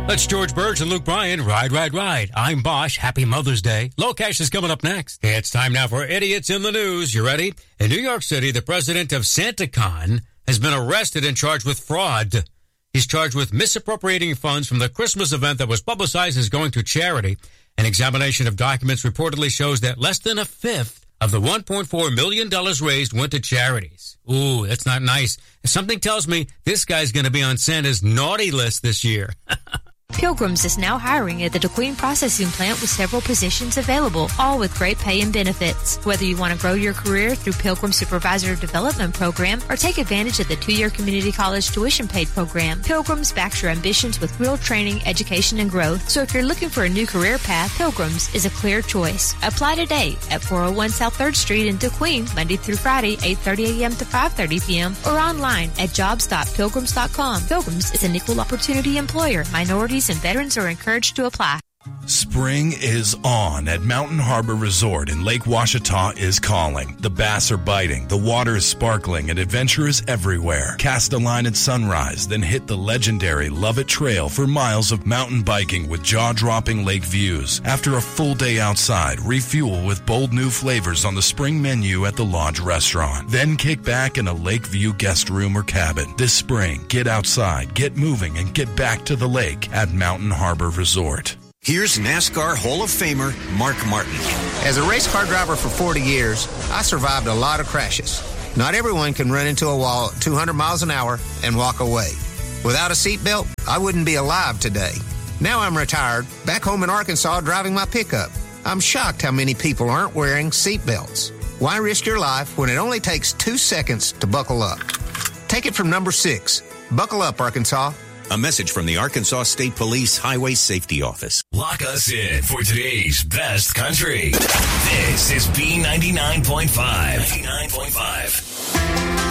That's George Burge and Luke Bryan. Ride, ride, ride. I'm Bosch. Happy Mother's Day. Locash is coming up next. It's time now for Idiots in the News. You ready? In New York City, the president of SantaCon has been arrested and charged with fraud. He's charged with misappropriating funds from the Christmas event that was publicized as going to charity. An examination of documents reportedly shows that less than a fifth of the $1.4 million raised went to charities. Ooh, that's not nice. Something tells me this guy's going to be on Santa's naughty list this year. Pilgrims is now hiring at the DeQueen processing plant with several positions available, all with great pay and benefits. Whether you want to grow your career through Pilgrim Supervisor Development Program or take advantage of the 2-year community college tuition paid program, Pilgrims backs your ambitions with real training, education, and growth. So if you're looking for a new career path, Pilgrims is a clear choice. Apply today at 401 South 3rd Street in DeQueen, Monday through Friday, 8:30 a.m. to 5:30 p.m. or online at jobs.pilgrims.com. Pilgrims is an equal opportunity employer. Minorities and veterans are encouraged to apply. Spring is on at Mountain Harbor Resort, and Lake Ouachita is calling. The bass are biting, the water is sparkling, and adventure is everywhere. Cast a line at sunrise, then hit the legendary Lovett Trail for miles of mountain biking with jaw-dropping lake views. After a full day outside, refuel with bold new flavors on the spring menu at the Lodge Restaurant. Then kick back in a Lakeview guest room or cabin. This spring, get outside, get moving, and get back to the lake at Mountain Harbor Resort. Here's NASCAR Hall of Famer Mark Martin. As a race car driver for 40 years, I survived a lot of crashes. Not everyone can run into a wall at 200 miles an hour and walk away. Without a seatbelt, I wouldn't be alive today. Now I'm retired, back home in Arkansas driving my pickup. I'm shocked how many people aren't wearing seatbelts. Why risk your life when it only takes 2 seconds to buckle up? Take it from number 6. Buckle up, Arkansas. A message from the Arkansas State Police Highway Safety Office. Lock us in for today's best country. This is B99.5. 99.5.